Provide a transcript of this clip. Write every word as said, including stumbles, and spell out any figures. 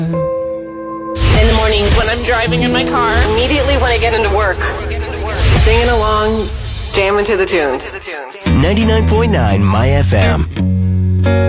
In the mornings when I'm driving in my car, immediately when I get into work, singing along, jamming to the tunes. ninety-nine point nine My F M.